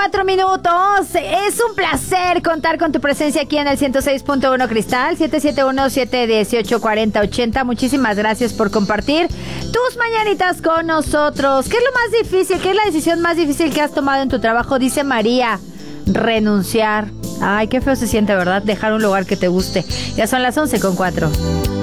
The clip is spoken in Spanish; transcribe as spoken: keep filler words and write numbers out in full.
cuatro minutos. Es un placer contar con tu presencia aquí en el ciento seis punto uno Cristal, siete siete uno, siete uno ocho, cuatro cero ocho cero. Muchísimas gracias por compartir tus mañanitas con nosotros. ¿Qué es lo más difícil? ¿Qué es la decisión más difícil que has tomado en tu trabajo? Dice María, renunciar. Ay, qué feo se siente, ¿verdad? Dejar un lugar que te guste. Ya son las once con cuatro.